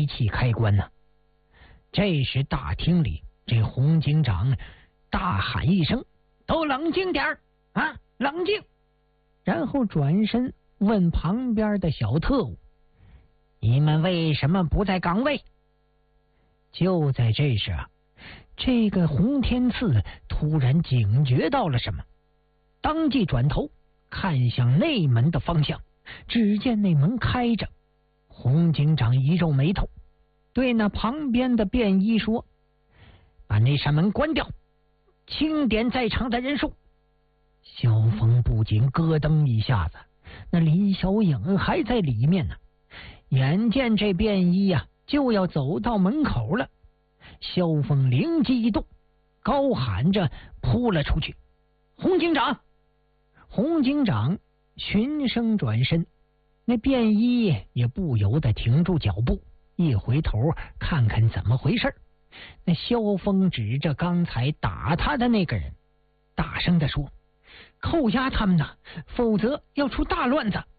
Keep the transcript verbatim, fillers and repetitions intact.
气开关呢。这时大厅里，这洪警长大喊一声：“都冷静点儿啊，冷静！”然后转身问旁边的小特务：“你们为什么不在岗位？”就在这时啊，这个洪天赐突然警觉到了什么，当即转头看向内门的方向，只见那门开着。洪警长一皱眉头，对那旁边的便衣说：“把那扇门关掉，清点在场的人数。”萧峰不仅咯噔一下子，那林小影还在里面呢。眼见这便衣呀、啊、就要走到门口了，萧峰灵机一动，高喊着扑了出去：“洪警长！”洪警长循声转身，那便衣也不由得停住脚步，一回头看看怎么回事。那萧峰指着刚才打他的那个人，大声地说：“扣押他们呐，否则要出大乱子。”